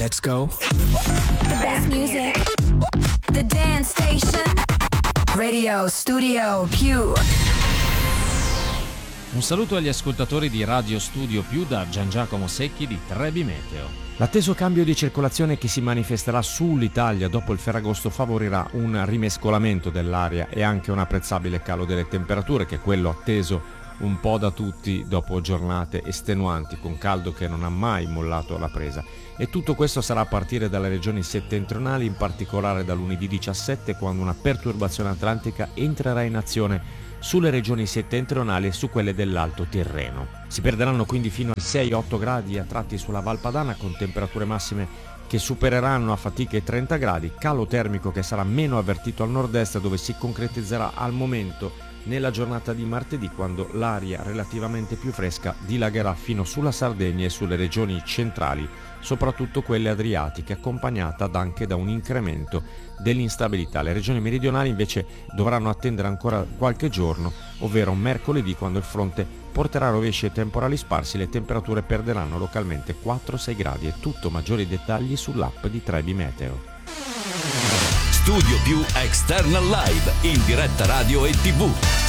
Let's go. The best music. The dance station. Radio Studio Più. Un saluto agli ascoltatori di Radio Studio Più da Gian Giacomo Secchi di Trebi Meteo. L'atteso cambio di circolazione che si manifesterà sull'Italia dopo il Ferragosto favorirà un rimescolamento dell'aria e anche un apprezzabile calo delle temperature, che è quello atteso un po' da tutti dopo giornate estenuanti con caldo che non ha mai mollato la presa. E tutto questo sarà a partire dalle regioni settentrionali, in particolare da lunedì 17, quando una perturbazione atlantica entrerà in azione sulle regioni settentrionali e su quelle dell'Alto Tirreno. Si perderanno quindi fino ai 6-8 gradi a tratti sulla Val Padana, con temperature massime che supereranno a fatica i 30 gradi, calo termico che sarà meno avvertito al nord-est, dove si concretizzerà al momento nella giornata di martedì, quando l'aria relativamente più fresca dilagherà fino sulla Sardegna e sulle regioni centrali, soprattutto quelle adriatiche, accompagnata anche da un incremento dell'instabilità. Le regioni meridionali invece dovranno attendere ancora qualche giorno, ovvero mercoledì, quando il fronte porterà rovesci e temporali sparsi. Le temperature perderanno localmente 4-6 gradi. E tutto, maggiori dettagli sull'app di Trebi Meteo. Studio Più External Live, in diretta radio e TV.